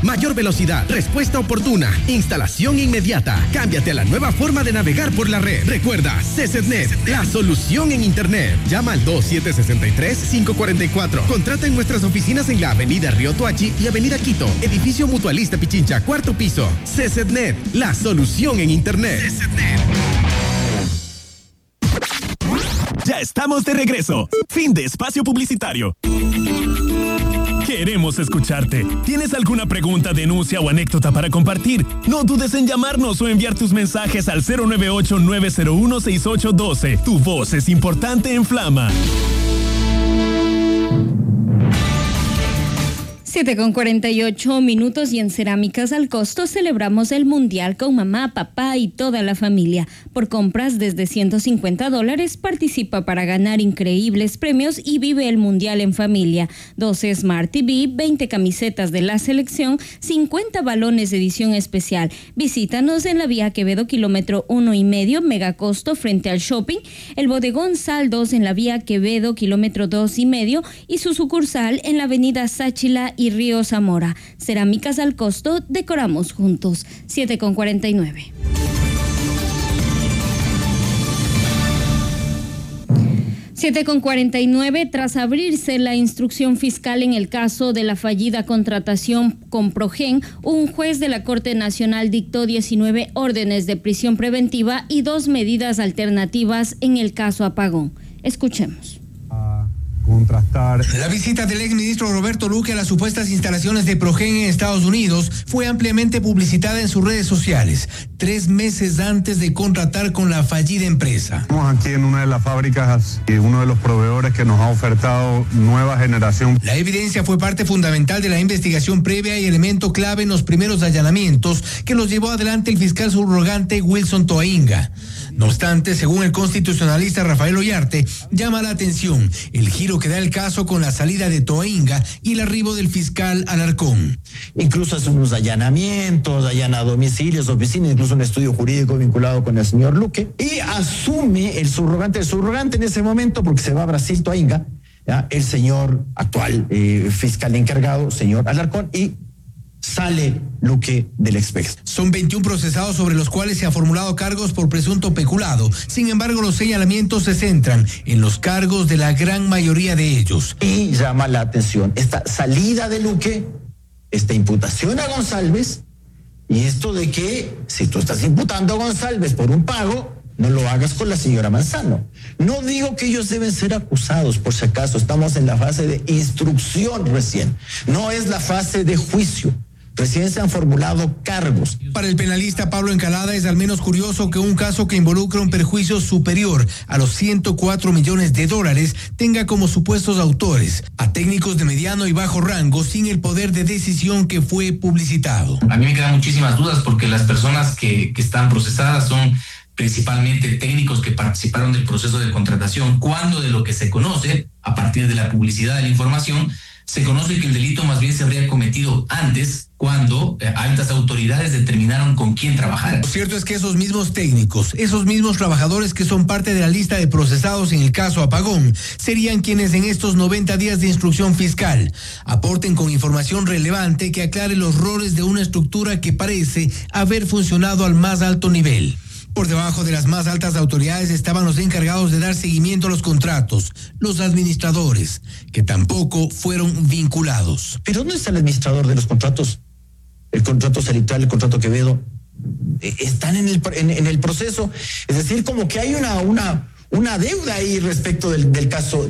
Mayor velocidad, respuesta oportuna, instalación inmediata. Cámbiate a la nueva forma de navegar por la red. Recuerda, CCNet, la solución en Internet. Llama al 2763-544. Contrata en nuestras oficinas en la Avenida Río Tuachi y Avenida Quito. Edificio Mutualista Pichincha, 4º piso. CCNet, la solución en Internet. CCNet. Ya estamos de regreso. Fin de espacio publicitario. Queremos escucharte. ¿Tienes alguna pregunta, denuncia o anécdota para compartir? No dudes en llamarnos o enviar tus mensajes al 098-901-6812. Tu voz es importante en Flama. 7:48 y en Cerámicas al Costo celebramos el Mundial con mamá, papá y toda la familia. Por compras desde $150, participa para ganar increíbles premios y vive el Mundial en familia. 12 Smart TV, 20 camisetas de la selección, 50 balones de edición especial. Visítanos en la vía Quevedo, kilómetro 1,5, Megacosto, frente al shopping. El bodegón Saldos en la vía Quevedo, kilómetro 2,5 y su sucursal en la avenida Sáchila y Río Zamora. Cerámicas al Costo, decoramos juntos. 7:49. Con 49, tras abrirse la instrucción fiscal en el caso de la fallida contratación con Progen, un juez de la Corte Nacional dictó 19 órdenes de prisión preventiva y 2 medidas alternativas en el caso Apagón. Escuchemos. Contrastar. La visita del exministro Roberto Luque a las supuestas instalaciones de Progen en Estados Unidos fue ampliamente publicitada en sus redes sociales, 3 meses antes de contratar con la fallida empresa. Estamos aquí en una de las fábricas y uno de los proveedores que nos ha ofertado nueva generación. La evidencia fue parte fundamental de la investigación previa y elemento clave en los primeros allanamientos que los llevó adelante el fiscal subrogante Wilson Toainga. No obstante, según el constitucionalista Rafael Ollarte, llama la atención el giro que da el caso con la salida de Toainga y el arribo del fiscal Alarcón. Incluso hace unos allanamientos, allana domicilios, oficinas, incluso un estudio jurídico vinculado con el señor Luque, y asume el subrogante en ese momento, porque se va a Brasil Toainga, ¿ya? El señor actual fiscal encargado, señor Alarcón, y sale Luque del Expex. Son 21 procesados sobre los cuales se ha formulado cargos por presunto peculado. Sin embargo, los señalamientos se centran en los cargos de la gran mayoría de ellos. Y llama la atención esta salida de Luque, esta imputación a González, y esto de que si tú estás imputando a González por un pago, no lo hagas con la señora Manzano. No digo que ellos deben ser acusados, por si acaso, estamos en la fase de instrucción recién, no es la fase de juicio. Recién se han formulado cargos. Para el penalista Pablo Encalada es al menos curioso que un caso que involucra un perjuicio superior a los $104 millones tenga como supuestos autores a técnicos de mediano y bajo rango sin el poder de decisión que fue publicitado. A mí me quedan muchísimas dudas porque las personas que están procesadas son principalmente técnicos que participaron del proceso de contratación, cuando de lo que se conoce, a partir de la publicidad de la información, se conoce que el delito más bien se habría cometido antes, cuando altas autoridades determinaron con quién trabajar. Lo cierto es que esos mismos técnicos, esos mismos trabajadores que son parte de la lista de procesados en el caso Apagón, serían quienes en estos 90 días de instrucción fiscal aporten con información relevante que aclare los roles de una estructura que parece haber funcionado al más alto nivel. Por debajo de las más altas autoridades estaban los encargados de dar seguimiento a los contratos, los administradores, que tampoco fueron vinculados. ¿Pero dónde está el administrador de los contratos? El contrato Celitral, el contrato Quevedo, están en el proceso. Es decir, como que hay una deuda ahí respecto del caso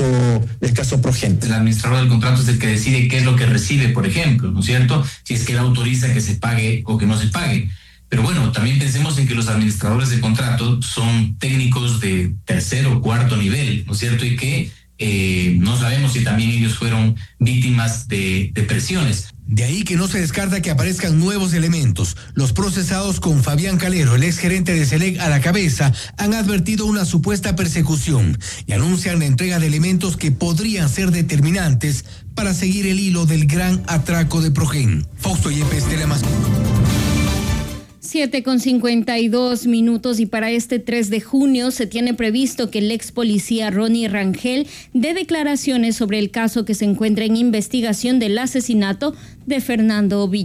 Progen. El administrador del contrato es el que decide qué es lo que recibe, por ejemplo, ¿no es cierto? Si es que él autoriza que se pague o que no se pague. Pero bueno, también pensemos en que los administradores de contrato son técnicos de 3er o 4º nivel, ¿no es cierto? Y que no sabemos si también ellos fueron víctimas de presiones. De ahí que no se descarta que aparezcan nuevos elementos. Los procesados con Fabián Calero, el exgerente de Selec, a la cabeza, han advertido una supuesta persecución y anuncian la entrega de elementos que podrían ser determinantes para seguir el hilo del gran atraco de Progen. Fausto Yepes, Telemas. 7:52 y para este 3 de junio se tiene previsto que el ex policía Ronnie Rangel dé declaraciones sobre el caso que se encuentra en investigación del asesinato de Fernando Villar.